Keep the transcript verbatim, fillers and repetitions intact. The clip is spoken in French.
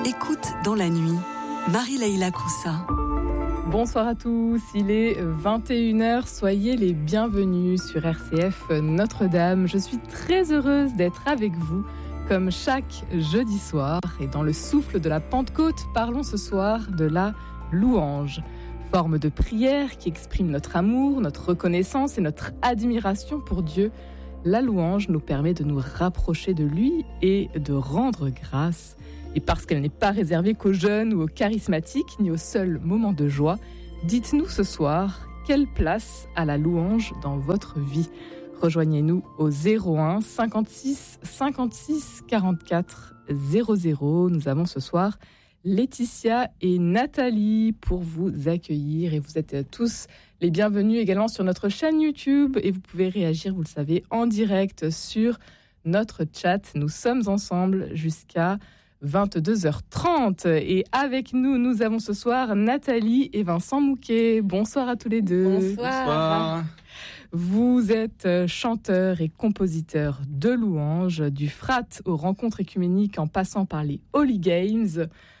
Écoute dans la nuit, Marie-Leïla Koussa. Bonsoir à tous, il est vingt et une heures, soyez les bienvenus sur R C F Notre-Dame. Je suis très heureuse d'être avec vous comme chaque jeudi soir. Et dans le souffle de la Pentecôte, parlons ce soir de la louange. Forme de prière qui exprime notre amour, notre reconnaissance et notre admiration pour Dieu. La louange nous permet de nous rapprocher de lui et de rendre grâce. Et parce qu'elle n'est pas réservée qu'aux jeunes ou aux charismatiques, ni aux seuls moments de joie, dites-nous ce soir, quelle place a la louange dans votre vie ? Rejoignez-nous au zéro un cinquante-six cinquante-six quarante-quatre zéro zéro. Nous avons ce soir Laetitia et Nathalie pour vous accueillir. Et vous êtes tous les bienvenus également sur notre chaîne YouTube. Et vous pouvez réagir, vous le savez, en direct sur notre chat. Nous sommes ensemble jusqu'à vingt-deux heures trente. Et avec nous, nous avons ce soir Nathalie et Vincent Mouquet. Bonsoir à tous les deux. Bonsoir. Bonsoir. Vous êtes chanteur et compositeur de louanges, du Frat aux rencontres écuméniques en passant par les Holy Games.